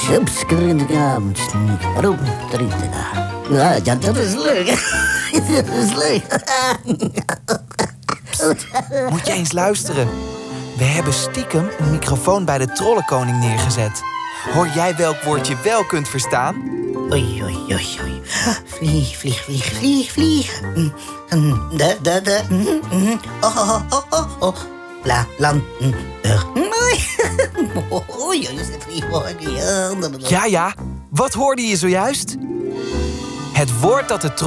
Ja, dat is leuk. Dat is leuk. Moet je eens luisteren. We hebben stiekem een microfoon bij de trollenkoning neergezet. Hoor jij welk woord je wel kunt verstaan? Oei, oei, oei, oei. Vlieg, vlieg, vlieg, vlieg, vlieg. Oh. La, lan, Oei, Ja, wat hoorde je zojuist? Het woord dat de